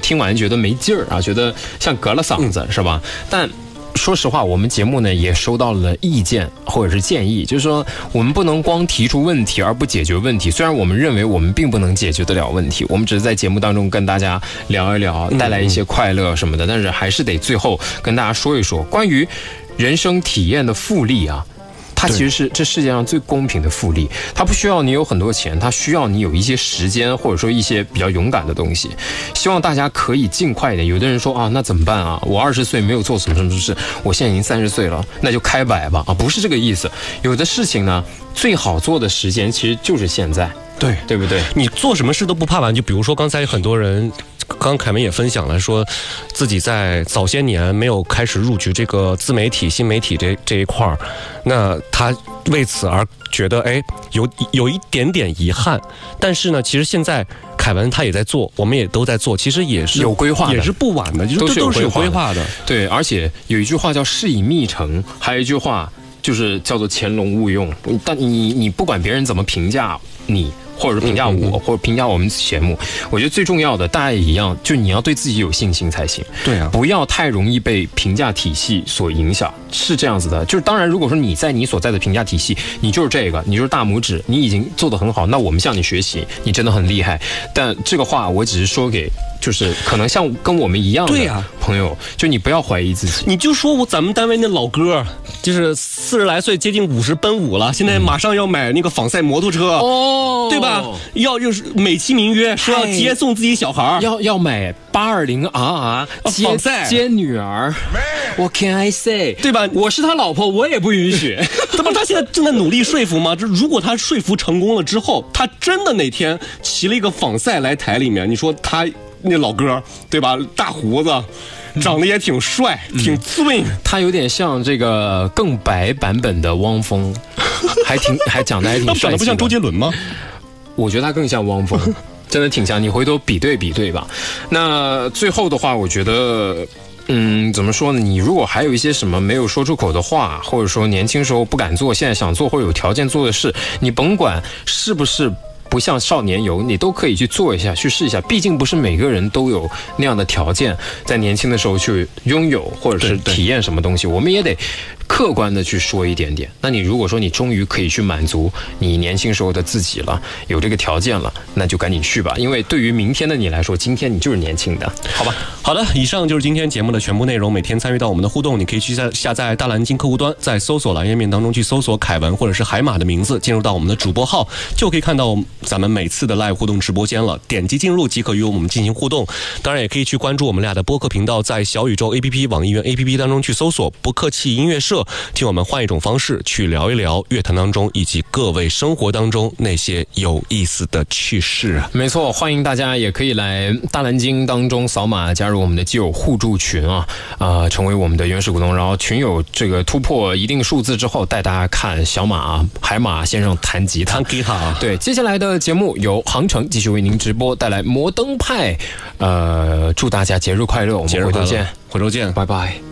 听完觉得没劲儿啊，觉得像隔了嗓子，是吧？但说实话，我们节目呢也收到了意见或者是建议，就是说我们不能光提出问题而不解决问题。虽然我们认为我们并不能解决得了问题，我们只是在节目当中跟大家聊一聊，带来一些快乐什么的，但是还是得最后跟大家说一说关于人生体验的复利啊。它其实是这世界上最公平的复利，它不需要你有很多钱，它需要你有一些时间，或者说一些比较勇敢的东西。希望大家可以尽快一点。有的人说啊，那怎么办啊？我20岁没有做什么事，我现在已经30岁了，那就开摆吧啊！不是这个意思。有的事情呢，最好做的时间其实就是现在，对不对？ 你做什么事都不怕晚。就比如说刚才很多人。刚刚凯文也分享了，说自己在早些年没有开始入局这个自媒体、新媒体这一块儿，那他为此而觉得有一点点遗憾。但是呢，其实现在凯文他也在做，我们也都在做，其实也是有规划的， 也是不晚的， 都是有规划的。 对，而且有一句话叫事以密成，还有一句话就是叫做潜龙勿用。但你不管别人怎么评价你。或者是评价我，或者评价我们节目，我觉得最重要的，大家也一样，就你要对自己有信心才行。 对啊， 不要太容易被评价体系所影响，是这样子的。就是当然，如果说你在你所在的评价体系，你就是这个，你就是大拇指，你已经做得很好，那我们向你学习，你真的很厉害。但这个话我只是说给，就是可能像跟我们一样的朋友，就你不要怀疑自己。 你就说咱们单位那老哥，就是40来岁，接近50奔5了，现在马上要买那个仿赛摩托车哦，对吧？就是美其名曰说要接送自己小孩， 要买820RR 接女儿。What can I say？ 对吧？ 我是他老婆，我也不允许。 那么他现在正在努力说服吗？如果他说服成功了之后，他真的哪天骑了一个仿赛来台里面，你说他那老哥对吧？大胡子。长得也挺帅，挺俊， 他有点像这个更白版本的汪峰，还长得还挺帅气的。 长得不像周杰伦吗？ 我觉得他更像汪峰，真的挺像。你回头比对吧。那最后的话，我觉得，怎么说呢？你如果还有一些什么没有说出口的话，或者说年轻时候不敢做，现在想做或者有条件做的事，你甭管是不是。不像少年游，你都可以去做一下，去试一下。毕竟不是每个人都有那样的条件，在年轻的时候去拥有或者是体验什么东西，我们也得客观的去说一点点。那你如果说你终于可以去满足你年轻时候的自己了，有这个条件了，那就赶紧去吧。因为对于明天的你来说，今天你就是年轻的，好吧？ 好的，以上就是今天节目的全部内容。每天参与到我们的互动，你可以去下载大蓝鲸客户端，在搜索栏页面当中去搜索凯文或者是海马的名字，进入到我们的主播号，就可以看到咱们每次的 live 互动直播间了。点击进入即可与我们进行互动。当然也可以去关注我们俩的播客频道，在小宇宙 APP、网易云 APP 当中去搜索不客气音乐社，听我们换一种方式去聊一聊乐坛当中以及各位生活当中那些有意思的趣事。 没错，欢迎大家也可以来大蓝鲸当中扫码加入我们的基友互助群成为我们的原始股东。然后群友这个突破一定数字之后，带大家看小马海马先生弹吉他。对，接下来的节目由航程继续为您直播，带来摩登派。祝大家节日快乐，我们回头见， 拜拜。